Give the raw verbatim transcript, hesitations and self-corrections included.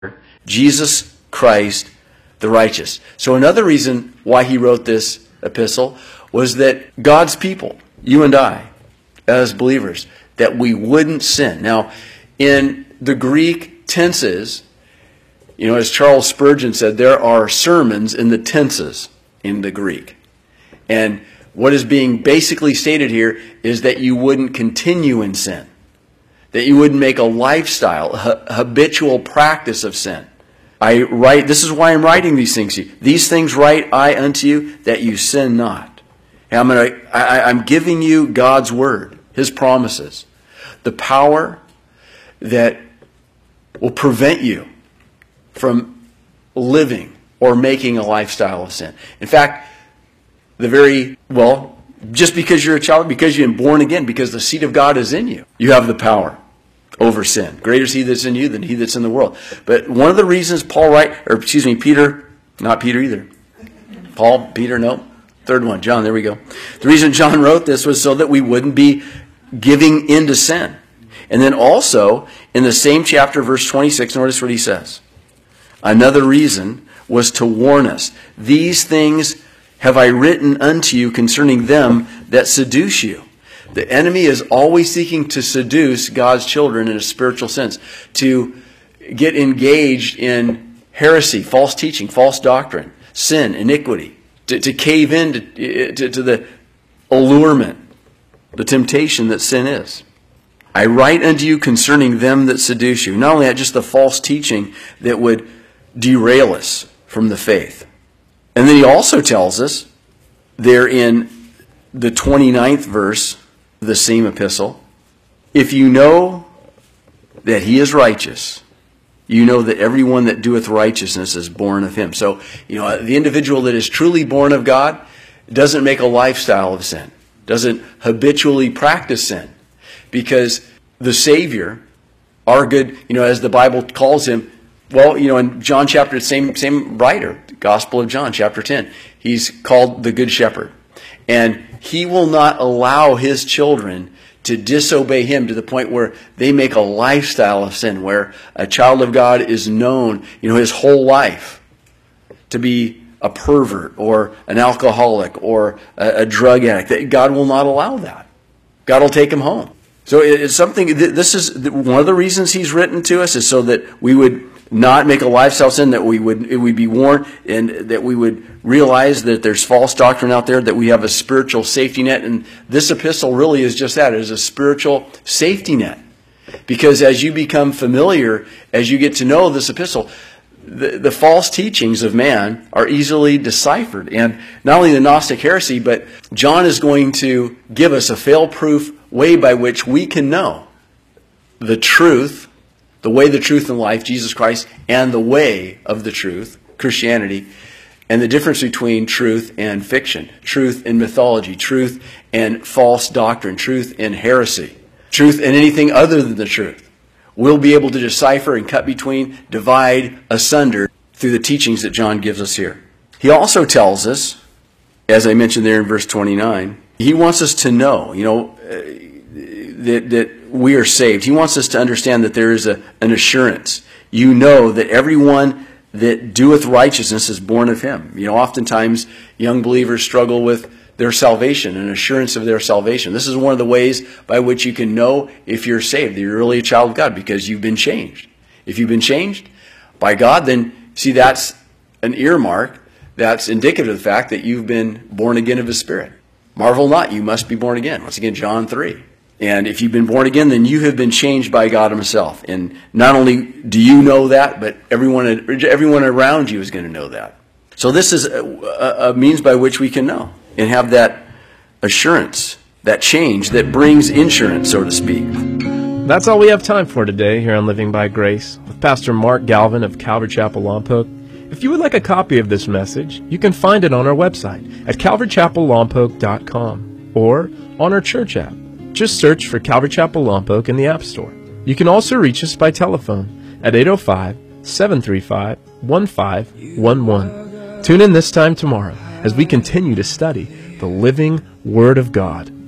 Jesus Christ the righteous. So another reason why he wrote this epistle was that God's people, you and I, as believers, that we wouldn't sin. Now, in the Greek tenses, you know, as Charles Spurgeon said, there are sermons in the tenses in the Greek. And what is being basically stated here is that you wouldn't continue in sin. That you wouldn't make a lifestyle, a habitual practice of sin. I write, this is why I'm writing these things to you. These things write I unto you, that you sin not. And I'm, gonna, I, I'm giving you God's word, His promises. The power that will prevent you from living or making a lifestyle of sin. In fact, the very, well, just because you're a child, because you're born again, because the seed of God is in you, you have the power over sin. Greater is He that's in you than he that's in the world. But one of the reasons Paul write, or excuse me, Peter, not Peter either. Paul, Peter, no. Third one, John, there we go. The reason John wrote this was so that we wouldn't be giving into sin. And then also, in the same chapter, verse twenty-six, notice what he says. Another reason was to warn us. These things have I written unto you concerning them that seduce you. The enemy is always seeking to seduce God's children in a spiritual sense, to get engaged in heresy, false teaching, false doctrine, sin, iniquity, to, to cave in to, to, to the allurement, the temptation that sin is. I write unto you concerning them that seduce you. Not only that, just the false teaching that would derail us from the faith. And then he also tells us there in the twenty-ninth verse of the same epistle, if you know that he is righteous, you know that everyone that doeth righteousness is born of him. So, you know, the individual that is truly born of God doesn't make a lifestyle of sin, doesn't habitually practice sin, because the Savior, our good, you know, as the Bible calls him, well, you know, in John chapter, same same writer, Gospel of John, chapter ten, he's called the Good Shepherd. And he will not allow his children to disobey him to the point where they make a lifestyle of sin, where a child of God is known, you know, his whole life to be a pervert or an alcoholic or a, a drug addict. God will not allow that. God will take him home. So it's something, this is one of the reasons he's written to us, is so that we would not make a lifestyle sin, that we would it would be warned, and that we would realize that there's false doctrine out there, that we have a spiritual safety net. And this epistle really is just that. It is a spiritual safety net. Because as you become familiar, as you get to know this epistle, the, the false teachings of man are easily deciphered. And not only the Gnostic heresy, but John is going to give us a fail-proof way by which we can know the truth, the way, the truth, and life, Jesus Christ, and the way of the truth, Christianity, and the difference between truth and fiction, truth and mythology, truth and false doctrine, truth and heresy, truth and anything other than the truth. We'll be able to decipher and cut between, divide, asunder through the teachings that John gives us here. He also tells us, as I mentioned there in verse twenty-nine, he wants us to know, you know, uh, that, that we are saved. He wants us to understand that there is a, an assurance. You know that everyone that doeth righteousness is born of him. You know, oftentimes young believers struggle with their salvation, an assurance of their salvation. This is one of the ways by which you can know if you're saved, that you're really a child of God, because you've been changed. If you've been changed by God, then see, that's an earmark that's indicative of the fact that you've been born again of His Spirit. Marvel not, you must be born again. Once again, John three. And if you've been born again, then you have been changed by God Himself. And not only do you know that, but everyone everyone around you is going to know that. So this is a, a means by which we can know and have that assurance, that change that brings insurance, so to speak. That's all we have time for today here on Living by Grace with Pastor Mark Galvin of Calvary Chapel Lompoc. If you would like a copy of this message, you can find it on our website at calvary chapel lompoc dot com or on our church app. Just search for Calvary Chapel Lompoc in the App Store. You can also reach us by telephone at eight oh five, seven three five, one five one one. Tune in this time tomorrow as we continue to study the living Word of God.